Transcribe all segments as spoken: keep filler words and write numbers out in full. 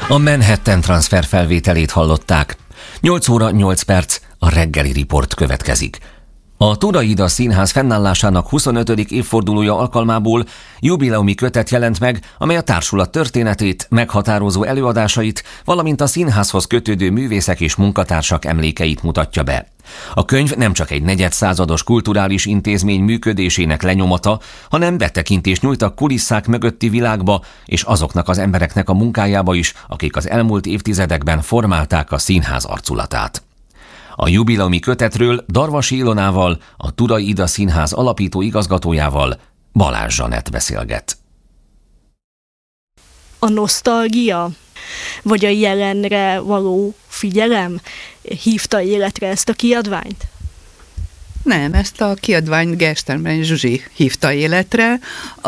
A Manhattan transfer felvételét hallották. nyolc óra nyolc perc, a reggeli riport következik. A Turai Ida Színház fennállásának huszonötödik évfordulója alkalmából jubileumi kötet jelent meg, amely a társulat történetét, meghatározó előadásait, valamint a színházhoz kötődő művészek és munkatársak emlékeit mutatja be. A könyv nem csak egy negyedszázados kulturális intézmény működésének lenyomata, hanem betekintést nyújt a kulisszák mögötti világba és azoknak az embereknek a munkájába is, akik az elmúlt évtizedekben formálták a színház arculatát. A jubileumi kötetről Darvasi Ilonával, a Turai Ida Színház alapító igazgatójával Balázs Zsanett beszélget. A nosztalgia, vagy a jelenre való figyelem hívta életre ezt a kiadványt? Nem, ezt a kiadványt Gersternben Zsuzsi hívta életre,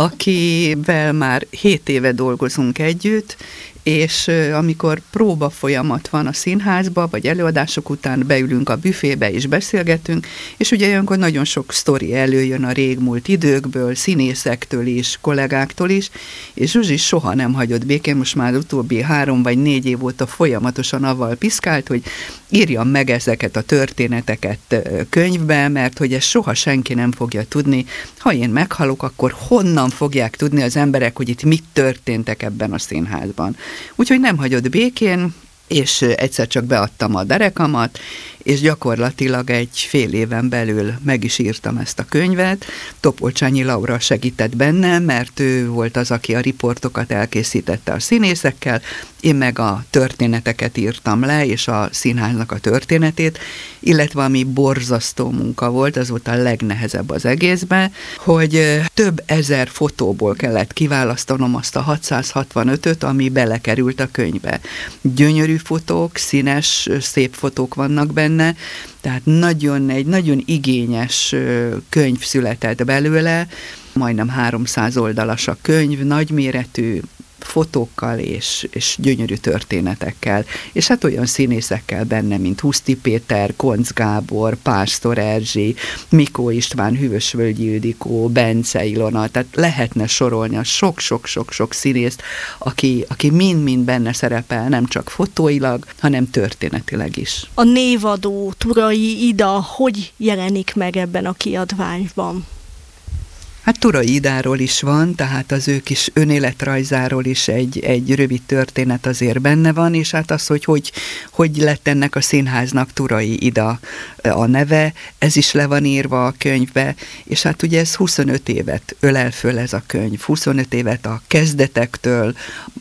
akivel már hét éve dolgozunk együtt, és amikor próba folyamat van a színházba, vagy előadások után beülünk a büfébe és beszélgetünk, és ugye olyankor nagyon sok sztori előjön a régmúlt időkből, színészektől is, kollégáktól is, és Zsuzsi soha nem hagyott békén, most már utóbbi három vagy négy év óta folyamatosan avval piszkált, hogy írjam meg ezeket a történeteket könyvbe, mert hogy ezt soha senki nem fogja tudni. Ha én meghalok, akkor honnan fogják tudni az emberek, hogy itt mit történtek ebben a színházban. Úgyhogy nem hagyott békén, és egyszer csak beadtam a derekamat, és gyakorlatilag egy fél éven belül meg is írtam ezt a könyvet. Topolcsányi Laura segített benne, mert ő volt az, aki a riportokat elkészítette a színészekkel, én meg a történeteket írtam le, és a színháznak a történetét, illetve ami borzasztó munka volt, az volt a legnehezebb az egészben, hogy több ezer fotóból kellett kiválasztanom azt a hatszázhatvanötöt, ami belekerült a könyvbe. Gyönyörű fotók, színes, szép fotók vannak benne, tehát nagyon, egy nagyon igényes könyv született belőle, majdnem háromszáz oldalas a könyv, nagyméretű, fotókkal és, és gyönyörű történetekkel, és hát olyan színészekkel benne, mint Huszti Péter, Koncz Gábor, Pásztor Erzsi, Mikó István, Hűvösvölgyi Ildikó, Bence Ilona, tehát lehetne sorolni a sok-sok-sok-sok színészt, aki, aki mind-mind benne szerepel, nem csak fotóilag, hanem történetileg is. A névadó Turai Ida hogy jelenik meg ebben a kiadványban? Hát Turai Idáról is van, tehát az ő kis önéletrajzáról is egy, egy rövid történet azért benne van, és hát az, hogy, hogy hogy lett ennek a színháznak Turai Ida a neve, ez is le van írva a könyvbe, és hát ugye ez huszonöt évet ölel föl ez a könyv, huszonöt évet a kezdetektől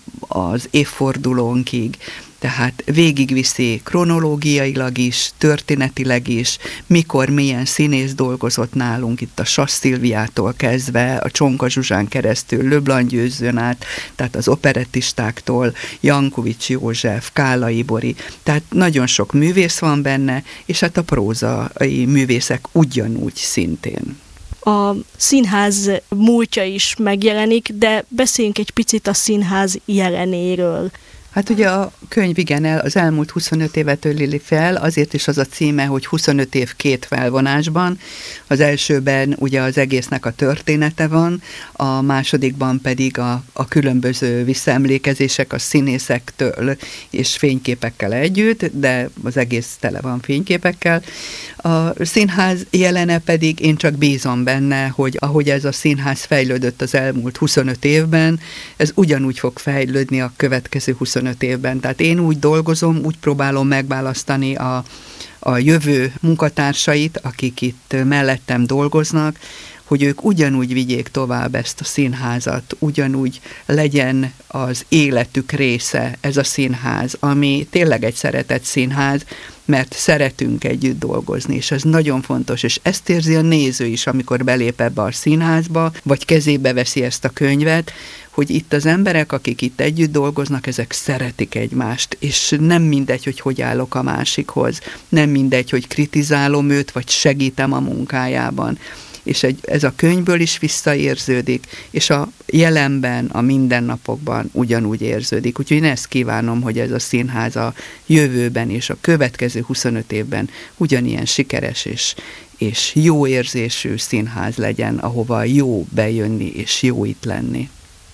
az évfordulónkig, tehát végigviszi kronológiailag is, történetileg is, mikor milyen színész dolgozott nálunk, itt a Sass Szilviától kezdve, a Csonka Zsuzsán keresztül, Löblan Győzőn át, tehát az operettistáktól, Jankovics József, Kállai Bori, tehát nagyon sok művész van benne, és hát a prózai művészek ugyanúgy szintén. A színház múltja is megjelenik, de beszéljünk egy picit a színház jelenéről. Hát ugye a könyv igen, el, az elmúlt huszonöt évet öli fel, azért is az a címe, hogy huszonöt év két felvonásban. Az elsőben ugye az egésznek a története van, a másodikban pedig a, a különböző visszaemlékezések a színészektől és fényképekkel együtt, de az egész tele van fényképekkel. A színház jelene pedig én csak bízom benne, hogy ahogy ez a színház fejlődött az elmúlt huszonöt évben, ez ugyanúgy fog fejlődni a következő huszonöt évben. Tehát én úgy dolgozom, úgy próbálom megválasztani a, a jövő munkatársait, akik itt mellettem dolgoznak, hogy ők ugyanúgy vigyék tovább ezt a színházat, ugyanúgy legyen az életük része ez a színház, ami tényleg egy szeretett színház, mert szeretünk együtt dolgozni, és ez nagyon fontos, és ezt érzi a néző is, amikor belép ebbe a színházba, vagy kezébe veszi ezt a könyvet, hogy itt az emberek, akik itt együtt dolgoznak, ezek szeretik egymást, és nem mindegy, hogy hogy állok a másikhoz, nem mindegy, hogy kritizálom őt, vagy segítem a munkájában. És egy, ez a könyvből is visszaérződik, és a jelenben, a mindennapokban ugyanúgy érződik. Úgyhogy én ezt kívánom, hogy ez a színház a jövőben és a következő huszonöt évben ugyanilyen sikeres és, és jó érzésű színház legyen, ahova jó bejönni és jó itt lenni.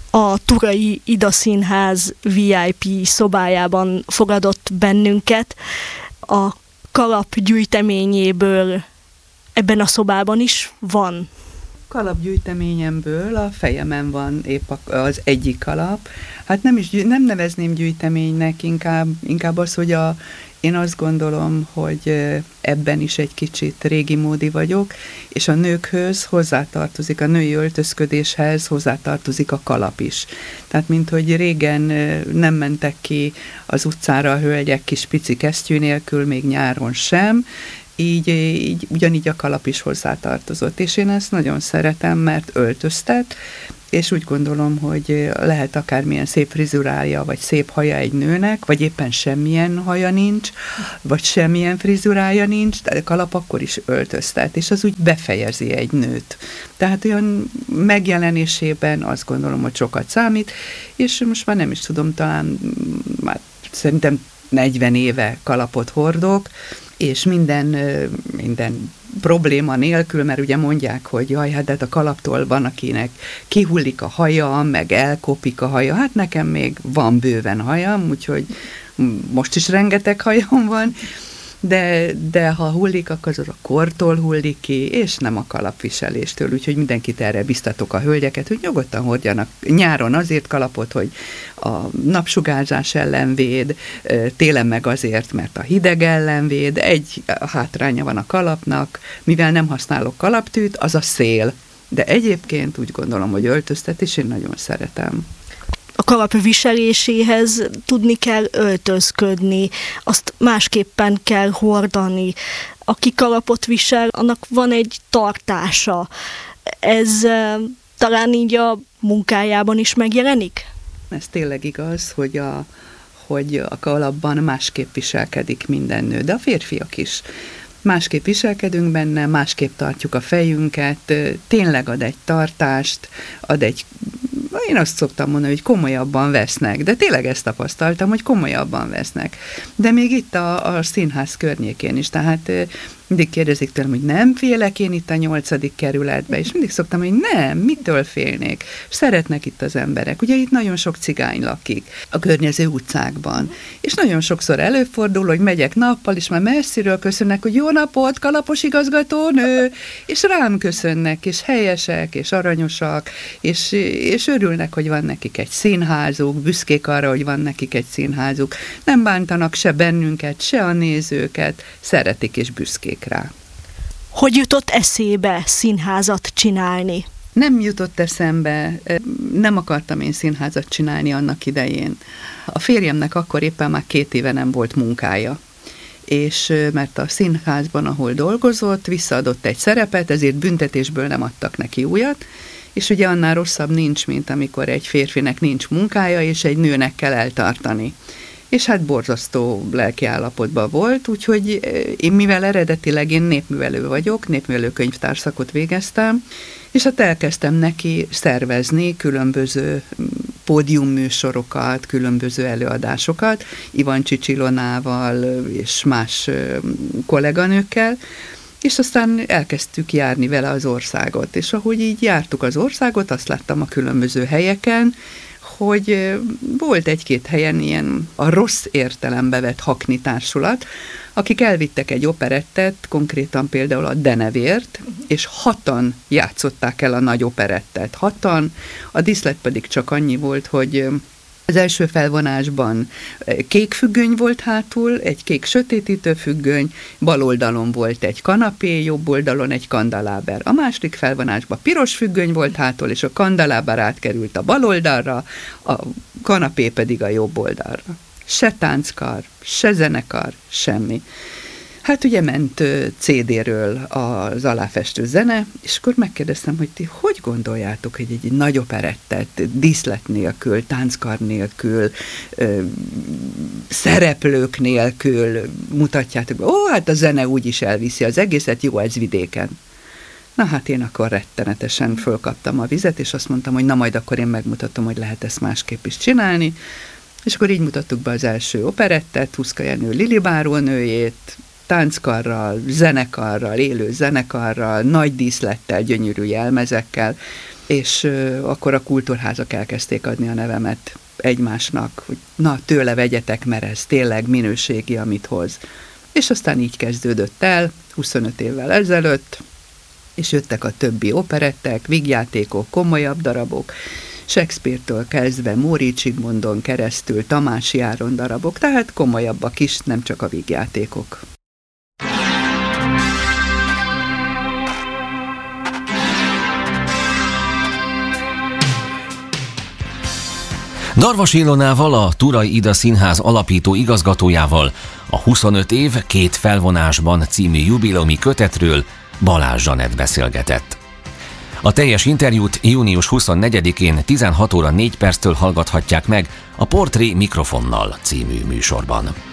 a Turai Ida Színház vé i pé szobájában fogadott bennünket. A kalap gyűjteményéből ebben a szobában is van. Kalapgyűjteményemből a fejemen van épp az egyik kalap. Hát nem is nem nevezném gyűjteménynek, inkább, inkább az, hogy a, én azt gondolom, hogy ebben is egy kicsit régi módi vagyok, és a nőkhöz hozzátartozik, a női öltözködéshez hozzátartozik a kalap is. Tehát, mint hogy régen nem mentek ki az utcára a hölgyek kis pici kesztyű nélkül, még nyáron sem, Így, így ugyanígy a kalap is hozzátartozott, és én ezt nagyon szeretem, mert öltöztet, és úgy gondolom, hogy lehet akármilyen szép frizurája, vagy szép haja egy nőnek, vagy éppen semmilyen haja nincs, vagy semmilyen frizurája nincs, de a kalap akkor is öltöztet, és az úgy befejezi egy nőt. Tehát olyan megjelenésében azt gondolom, hogy sokat számít, és most már nem is tudom, talán már szerintem negyven éve kalapot hordok, és minden, minden probléma nélkül, mert ugye mondják, hogy jaj, hát a kalaptól van, akinek kihullik a haja, meg elkopik a haja, hát nekem még van bőven hajam, úgyhogy most is rengeteg hajam van, de, de ha hullik, akkor az a kortól hullik ki, és nem a kalapviseléstől, úgyhogy mindenkit erre biztatok a hölgyeket, hogy nyugodtan hordjanak nyáron azért kalapot, hogy a napsugárzás ellen véd, télen meg azért, mert a hideg ellen véd. Egy hátránya van a kalapnak, mivel nem használok kalaptűt, az a szél, de egyébként úgy gondolom, hogy öltöztetés én nagyon szeretem. A kalap viseléséhez tudni kell öltözködni, azt másképpen kell hordani. Aki kalapot visel, annak van egy tartása. Ez e, talán így a munkájában is megjelenik? Ez tényleg igaz, hogy a, hogy a kalapban másképp viselkedik minden nő, de a férfiak is. Másképp viselkedünk benne, másképp tartjuk a fejünket, tényleg ad egy tartást, ad egy, én azt szoktam mondani, hogy komolyabban vesznek, de tényleg ezt tapasztaltam, hogy komolyabban vesznek. De még itt a, a színház környékén is, tehát mindig kérdezik tőlem, hogy nem félek én itt a nyolcadik kerületbe, és mindig szoktam, hogy nem, mitől félnék? Szeretnek itt az emberek. Ugye itt nagyon sok cigány lakik a környező utcákban, és nagyon sokszor előfordul, hogy megyek nappal, és már messziről köszönnek, hogy jó napot, kalapos igazgatónő, és rám köszönnek, és helyesek, és aranyosak, és, és örülnek, hogy van nekik egy színházuk, büszkék arra, hogy van nekik egy színházuk. Nem bántanak se bennünket, se a nézőket, szeretik és büszkék rá. Hogy jutott eszébe színházat csinálni? Nem jutott eszembe, nem akartam én színházat csinálni annak idején. A férjemnek akkor éppen már két éve nem volt munkája, és mert a színházban, ahol dolgozott, visszaadott egy szerepet, ezért büntetésből nem adtak neki újat, és ugye annál rosszabb nincs, mint amikor egy férfinek nincs munkája, és egy nőnek kell eltartani. És hát borzasztó lelkiállapotban volt, úgyhogy én, mivel eredetileg én népművelő vagyok, népművelőkönyvtárszakot végeztem, és hát elkezdtem neki szervezni különböző pódiumműsorokat, különböző előadásokat, Ivancsics Ilonával és más kolléganőkkel, és aztán elkezdtük járni vele az országot, és ahogy így jártuk az országot, azt láttam a különböző helyeken, hogy volt egy-két helyen ilyen a rossz értelembe vett hakni társulat, akik elvittek egy operettet, konkrétan például a Denevért, és hatan játszották el a nagy operettet. Hatan, a díszlet pedig csak annyi volt, hogy az első felvonásban kék függöny volt hátul, egy kék sötétítő függöny, bal oldalon volt egy kanapé, jobb oldalon egy kandaláber. A második felvonásban piros függöny volt hátul, és a kandaláber átkerült a bal oldalra, a kanapé pedig a jobb oldalra. Se tánckar, se zenekar, semmi. Hát ugye ment cé dé-ről az aláfestő zene, és akkor megkérdeztem, hogy ti hogy gondoljátok, hogy egy nagy operettet díszlet nélkül, tánckar nélkül, ö, szereplők nélkül mutatjátok. Ó, hát a zene úgyis elviszi az egészet, jó, ez vidéken. Na hát én akkor rettenetesen fölkaptam a vizet, és azt mondtam, hogy na majd akkor én megmutatom, hogy lehet ezt másképp is csinálni. És akkor így mutattuk be az első operettet, Huszka Jenő Lilibárónőjét, tánckarral, zenekarral, élő zenekarral, nagy díszlettel, gyönyörű jelmezekkel, és akkor a kultúrházak elkezdték adni a nevemet egymásnak, hogy na, tőle vegyetek, mert ez tényleg minőségi, amit hoz. És aztán így kezdődött el, huszonöt évvel ezelőtt, és jöttek a többi operettek, vígjátékok, komolyabb darabok, Shakespeare-től kezdve Móricz Zsigmondon keresztül Tamási Áron darabok, tehát komolyabbak is, nem csak a vígjátékok. Darvas Ilonával, a Turay Ida Színház alapító igazgatójával a huszonöt év két felvonásban című jubileumi kötetről Balázs Zsanett beszélgetett. A teljes interjút június huszonnegyedikén tizenhat óra négy perctől hallgathatják meg a Portré mikrofonnal című műsorban.